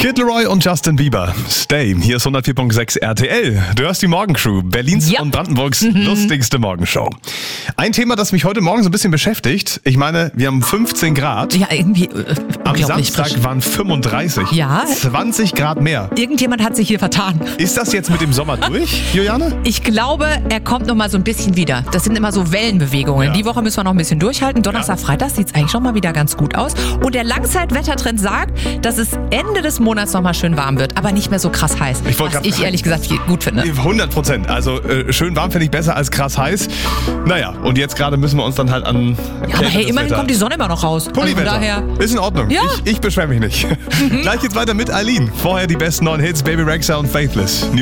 Kid Laroi und Justin Bieber. Stay. Hier ist 104.6 RTL. Du hörst die Morgencrew, Berlins und Brandenburgs lustigste Morgenshow. Ein Thema, das mich heute Morgen so ein bisschen beschäftigt. Ich meine, wir haben 15 Grad. Ja, irgendwie Am Samstag waren 35. Ja. 20 Grad mehr. Irgendjemand hat sich hier vertan. Ist das jetzt mit dem Sommer durch, Juliane? Ich glaube, er kommt noch mal so ein bisschen wieder. Das sind immer so Wellenbewegungen. Ja. Die Woche müssen wir noch ein bisschen durchhalten. Donnerstag, Freitag sieht es eigentlich schon mal wieder ganz gut aus. Und der Langzeitwettertrend sagt, dass es Ende des Monats noch mal schön warm wird, aber nicht mehr so krass heiß. Was ich ehrlich gesagt gut finde. 100%. Also schön warm finde ich besser als krass heiß. Naja, und jetzt gerade müssen wir uns dann halt an... Ja, aber hey, immerhin kommt die Sonne immer noch raus. Pulliwetter. Also daher Ist in Ordnung. Ja. Ich beschwere mich nicht. Gleich geht's weiter mit Aline. Vorher die besten neuen Hits, Baby Rexha und Faithless.